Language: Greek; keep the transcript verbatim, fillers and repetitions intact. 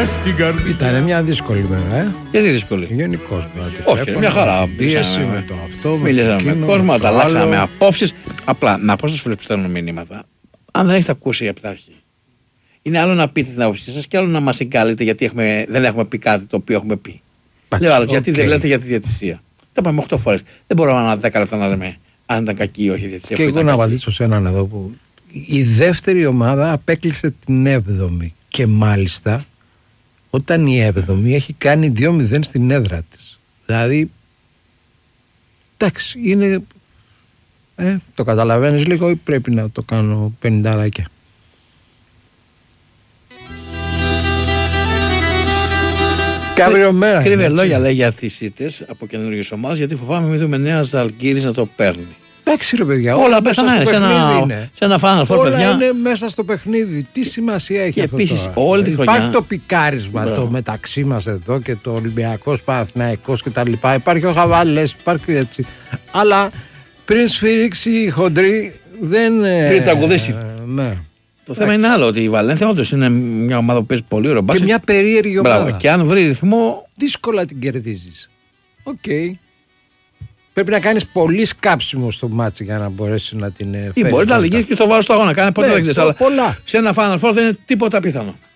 μες στην καρδιά. Ήταν μια δύσκολη μέρα, ε. Γιατί δύσκολη? Γενικώς. Όχι, μια χαρά. Πίεση με το αυτό. Μιλήσαμε με κόσμο, ανταλλάξαμε απόψεις. Απλά να πω στους φίλους που στέλνουν μηνύματα, αν δεν έχετε ακούσει από την αρχή. Είναι άλλο να πείτε την άποψή σας και άλλο να μας εγκάλετε γιατί έχουμε, δεν έχουμε πει κάτι το οποίο έχουμε πει. Λέω άλλο, γιατί δεν λέτε για τη διαιτησία. Τα πάμε οκτώ φορές. Δεν μπορούμε να δέκα λεπτά να λέμε αν ήταν κακή ή όχι η διαιτησία. Και εγώ να απαντήσω σε έναν εδώ που η δεύτερη ομάδα απέκλεισε την έβδομη. Και μάλιστα όταν η έβδομη έχει κάνει δύο μηδέν στην έδρα της. Δηλαδή, εντάξει, είναι. Ε, το καταλαβαίνεις λίγο ή πρέπει να το κάνω πενηντάρακια. Καύριο μέρα. Κρύβε λόγια λέει για θυσίτες από καινούργιες ομάδες γιατί φοβάμαι μην δούμε νέα Ζαλγκίρις να το παίρνει. Εντάξει ρε παιδιά, όλα, όλα πέθανα είναι, σε ένα, σε ένα Final Four, όλα παιδιά. Είναι μέσα στο παιχνίδι. Τι σημασία έχει και αυτό επίσης, τώρα? Όλη τη χρονιά... Υπάρχει το πικάρισμα το μεταξύ μας εδώ και το Ολυμπιακός Παναθηναϊκός και τα λοιπά. Υπάρχει ο Χαβάλες, υπάρχει έτσι. Αλλά πριν σφυρίξει η χοντρή δεν... Πριν τραγουδήσει. Ε, ναι. Το θέμα είναι άλλο, ότι η Βαλένθια όντως είναι μια ομάδα που παίζει πολύ ωραίο μπάσκετ. Και μια περίεργη ομάδα. Μπράβο. Και αν βρει ρυθμό... δύσκολα την κερδίζεις. Οκ. Okay. Πρέπει να κάνεις πολύ σκάψιμο στο μάτσι για να μπορέσεις να την φέρεις. Ή μπορεί να λυγίσεις και στο βάρος του αγώνα. Κάνε ποτέ δεν ξέρεις. Αλλά σε ένα Final Four δεν είναι τίποτα πιθανό.